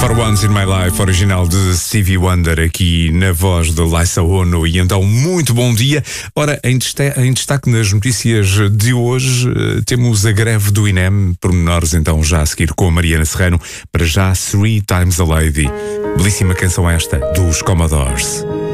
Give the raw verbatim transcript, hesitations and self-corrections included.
For Once in My Life, original de Stevie Wonder, aqui na voz de Laisa Ono. E então, muito bom dia. Ora, em destaque, em destaque nas notícias de hoje, temos a greve do I N E M, pormenores então já a seguir com a Mariana Serrano. Para já, Three Times a Lady. Belíssima canção esta, dos Commodores.